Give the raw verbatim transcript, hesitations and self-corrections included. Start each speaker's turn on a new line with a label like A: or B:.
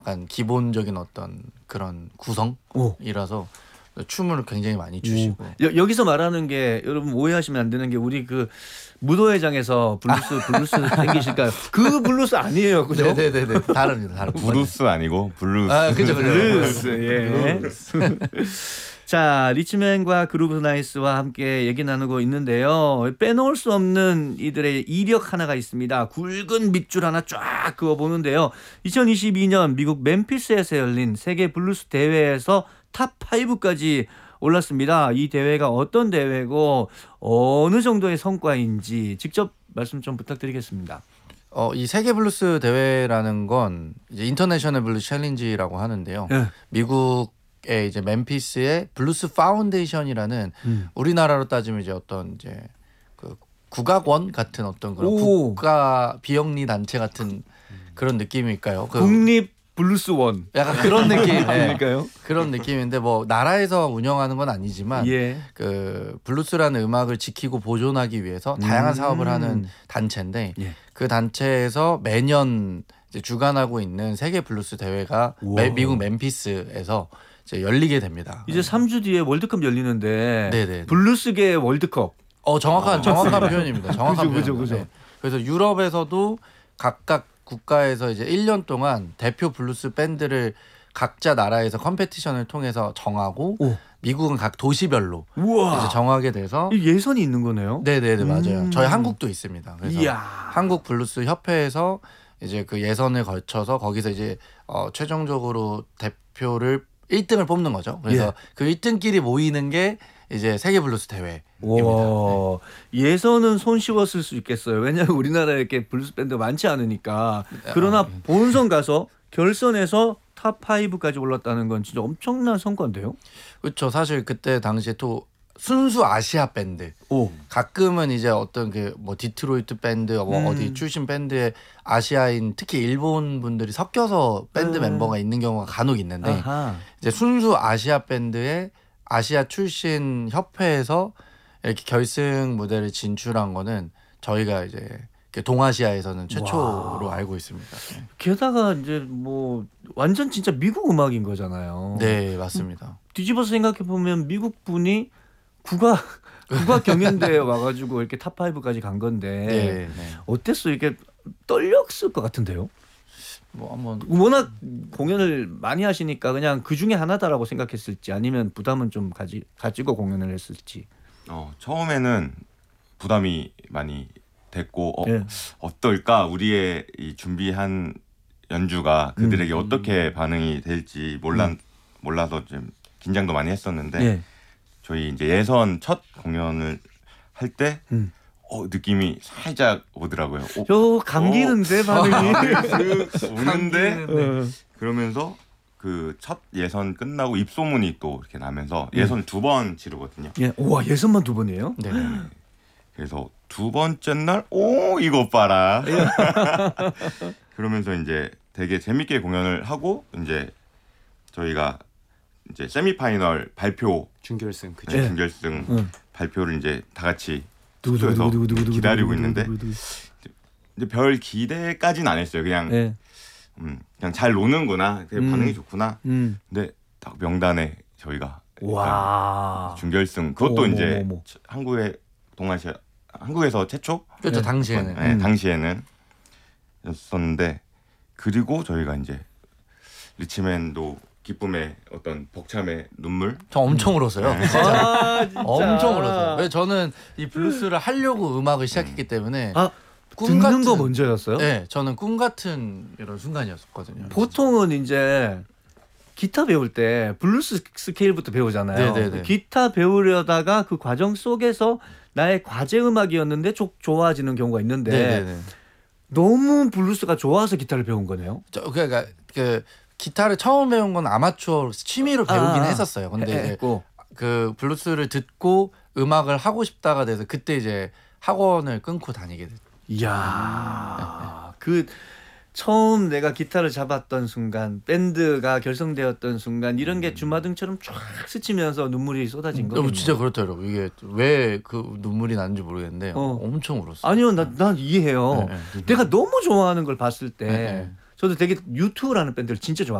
A: 약간 기본적인 어떤 그런 구성이라서 춤을 굉장히 많이 추시고.
B: 여, 여기서 말하는 게 여러분 오해하시면 안 되는 게 우리 그 무도회장에서 블루스 블루스 땡기실까요? 그 블루스 아니에요, 그죠?
A: 네네네 다릅니다. 다릅니다.
C: 브루스 아니고 블루스.
A: 아 그죠 그죠.
B: 블루스. 예. 자, 리치맨과 그루브 나이스와 함께 얘기 나누고 있는데요. 빼놓을 수 없는 이들의 이력 하나가 있습니다. 굵은 밑줄 하나 쫙 그어 보는데요. 이천이십이 년 미국 멤피스에서 열린 세계 블루스 대회에서 탑 파이브까지 올랐습니다. 이 대회가 어떤 대회고 어느 정도의 성과인지 직접 말씀 좀 부탁드리겠습니다.
A: 어, 이 세계 블루스 대회라는 건 이제 인터내셔널 블루스 챌린지라고 하는데요.
B: 네.
A: 미국의 이제 멤피스의 블루스 파운데이션이라는
B: 음.
A: 우리나라로 따지면 이제 어떤 이제 그 국악원 같은 어떤 그런
B: 오.
A: 국가 비영리 단체 같은 그런 느낌일까요? 그
B: 국립 블루스원.
A: 약간 그런 느낌. 네.
B: 그러니까요.
A: 그런 느낌인데 뭐 나라에서 운영하는 건 아니지만
B: 예.
A: 그 블루스라는 음악을 지키고 보존하기 위해서 다양한
B: 음.
A: 사업을 하는 단체인데
B: 예.
A: 그 단체에서 매년 이제 주관하고 있는 세계 블루스 대회가 매, 미국 멤피스에서 이제 열리게 됩니다.
B: 이제 삼 주 뒤에 월드컵 열리는데
A: 네네.
B: 블루스계 월드컵.
A: 어 정확한 정확한 표현입니다. 정확한
B: 그죠, 그죠,
A: 표현입니다.
B: 그죠.
A: 네. 그래서 유럽에서도 각각 국가에서 이제 일 년 동안 대표 블루스 밴드를 각자 나라에서 컴페티션을 통해서 정하고
B: 오.
A: 미국은 각 도시별로
B: 우와.
A: 이제 정하게 돼서
B: 이 예선이 있는 거네요.
A: 네네네 맞아요.
B: 음.
A: 저희 한국도 있습니다. 그래서
B: 이야.
A: 한국 블루스 협회에서 이제 그 예선을 거쳐서 거기서 이제 어 최종적으로 대표를 일 등을 뽑는 거죠. 그래서
B: 예.
A: 그 일 등끼리 모이는 게 이제 세계 블루스 대회입니다.
B: 와, 예선은 손쉬웠을 수 있겠어요. 왜냐하면 우리나라에 이렇게 블루스 밴드 많지 않으니까. 그러나 본선 가서 결선에서 탑 파이브까지 올랐다는 건 진짜 엄청난 성과인데요.
A: 그렇죠. 사실 그때 당시에 또 순수 아시아 밴드.
B: 오.
A: 가끔은 이제 어떤 그 뭐 디트로이트 밴드 뭐
B: 음.
A: 어디 출신 밴드에 아시아인 특히 일본 분들이 섞여서 밴드
B: 음.
A: 멤버가 있는 경우가 간혹 있는데
B: 아하.
A: 이제 순수 아시아 밴드에 아시아 출신 협회에서 이렇게 결승 무대를 진출한 거는 저희가 이제 동아시아에서는 최초로
B: 와.
A: 알고 있습니다. 네.
B: 게다가 이제 뭐 완전 진짜 미국 음악인 거잖아요.
A: 네, 맞습니다.
B: 뒤집어서 생각해 보면 미국 분이 국악 국악 경연대회 와가지고 이렇게 탑 파이브까지 간 건데
A: 네, 네.
B: 어땠어? 이게 떨렸을 것 같은데요.
A: 뭐 한번
B: 워낙 공연을 많이 하시니까 그냥 그 중에 하나다라고 생각했을지 아니면 부담은 좀 가지 가지고 공연을 했을지.
C: 어, 처음에는 부담이 많이 됐고 어,
B: 예.
C: 어떨까 우리의 이 준비한 연주가 그들에게
B: 음.
C: 어떻게 반응이 될지 몰라
B: 음.
C: 몰라서 좀 긴장도 많이 했었는데
B: 예.
C: 저희 이제 예선 첫 공연을 할 때
B: 음.
C: 어, 느낌이 살짝 오더라고요. 어,
B: 저 감기는데 반응이.
C: 슥 오는데
B: 어.
C: 그러면서 그 첫 예선 끝나고 입소문이 또 이렇게 나면서 예선을 두 번 치르거든요.
B: 예. 우와, 예선만 두 번이에요?
A: 네.
C: 그래서 두 번째 날, 오 이거 봐라. 그러면서 이제 되게 재밌게 공연을 하고 이제 저희가 이제 세미파이널 발표,
D: 준결승 그죠.
C: 네,
B: 예.
C: 준결승
B: 응.
C: 발표를 이제 다 같이
B: 두구두구
C: 숙소에서
B: 두구두구 두구두구
C: 기다리고
B: 두구두구
C: 있는데
B: 두구두구.
C: 이제 별 기대까지는 안 했어요. 그냥
B: 예.
C: 음, 그냥 잘 노는구나, 되게
B: 음.
C: 반응이 좋구나.
B: 음.
C: 근데 딱 명단에 저희가
B: 와.
C: 준결승 그것도
B: 어머,
C: 이제
B: 어머, 어머.
C: 한국의 동아시아 한국에서 최초
A: 그렇죠.
B: 네.
A: 당시에는
C: 네,
B: 음.
C: 당시에는 였었는데 그리고 저희가 이제 리치맨도 기쁨의 어떤 벅참의 눈물
A: 저 엄청 울었어요.
C: 네.
B: 아, 진짜.
A: 엄청 울었어요. 왜 저는 이 블루스를 하려고 음악을 시작했기 때문에
B: 아,
A: 꿈
B: 듣는
A: 같은
B: 거 먼저였어요?
A: 네, 저는 꿈 같은 이런 순간이었거든요.
B: 보통은 이제 기타 배울 때 블루스 스케일부터 배우잖아요.
A: 네네네.
B: 기타 배우려다가 그 과정 속에서 나의 과제 음악이었는데 조, 좋아지는 경우가 있는데
A: 네네네.
B: 너무 블루스가 좋아서 기타를 배운 거네요.
A: 저 그러니까 그 기타를 처음 배운 건 아마추어 취미로 배우긴
B: 아,
A: 했었어요. 근데
B: 해-
A: 이제
B: 했고.
A: 그 블루스를 듣고 음악을 하고 싶다가 돼서 그때 이제 학원을 끊고 다니게 됐죠.
B: 이야, 그 처음 내가 기타를 잡았던 순간, 밴드가 결성되었던 순간 이런 게 주마등처럼 쫙 스치면서 눈물이 쏟아진 거예요.
A: 어, 진짜 그렇더라고. 이게 왜 그 눈물이 나는지 모르겠는데
B: 어.
A: 엄청 울었어요.
B: 아니요, 난, 난 이해해요.
A: 네, 네.
B: 내가 너무 좋아하는 걸 봤을 때
A: 네, 네.
B: 저도 되게 유투라는 밴드를 진짜 좋아.